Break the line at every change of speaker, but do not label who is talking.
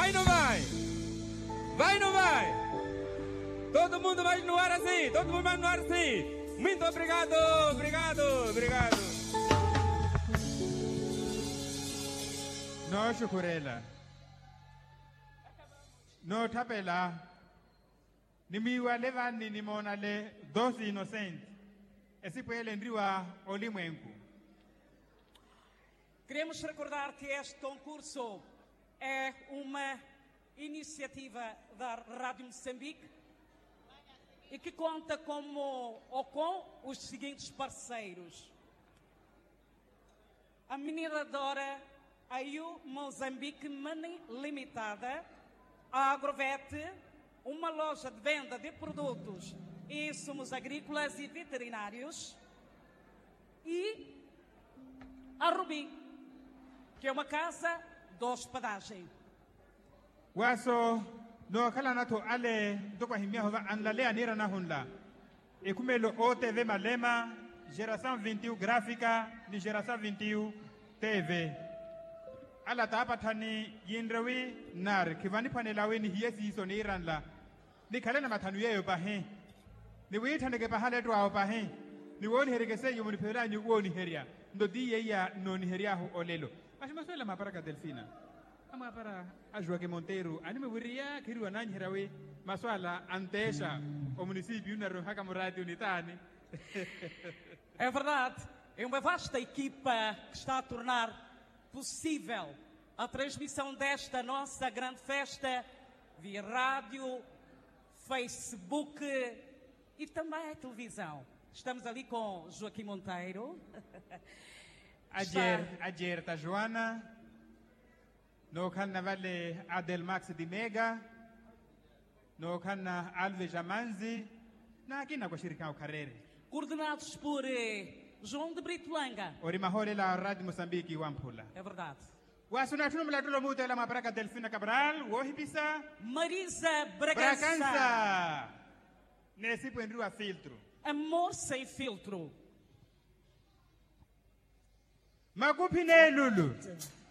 Vai, não vai? Vai, não vai? Todo mundo vai no ar assim, todo mundo vai no ar assim. Muito obrigado, obrigado, obrigado.
No shukurela. No tapela. Nimiwa levani nimona le dos inocentes. Esipuele ndriwa olimwengu.
Queremos recordar que este concurso é uma iniciativa da Rádio Moçambique e que conta com os seguintes parceiros: a mineradora AIU Moçambique Money Limitada, a Agrovete, uma loja de venda de produtos e insumos agrícolas e veterinários, e a Rubi, que é uma casa de hospedagem.
Waso no kala na to ale to kwa himia hova anlale anira na hunla. Ekumelo OTV Malema, Geração 21 Gráfica, ni Geração 21 TV. Ala tapa tani yindrawi nar kivani panelawi ni hiesi iso ni iranla. Ni kalena matanu yeyo pahe. Ni witane ke pahale to ao pahe. Ni woni herike se yumuni pera ni woni heria. Ndo di yeya no ni heria ho olelo. Ashimasuela maparaka Delfina. Ama para Joaquim Monteiro, anime wiria kiru anani herawe maswala antesha o município na Rohaka Moradi Unitani.
É verdade, é uma vasta equipa que está a tornar possível a transmissão desta nossa grande festa via rádio, Facebook e também a televisão. Estamos ali com Joaquim Monteiro.
Ayer ta Joana. No kanna vale Adelmax di Mega. No kanna Alves Jamanzi. Na akina kwa shirika o Carrere.
Coordenados por João de Brito Langa.
Orimahole la Rádio Moçambique Wampula.
É verdade.
Wasuna tunumla tulo muta la mabraka Delfina Cabral, Wohibisa.
Marisa Bragança.
Bragança. Nesse pendru a filtro.
Amor sem filtro.
Magupine Lulu.